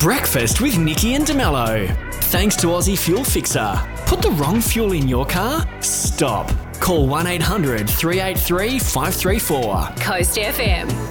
Breakfast with Nikki and DeMello. Thanks to Aussie Fuel Fixer. Put the wrong fuel in your car? Stop. Call 1-800-383-534. Coast FM.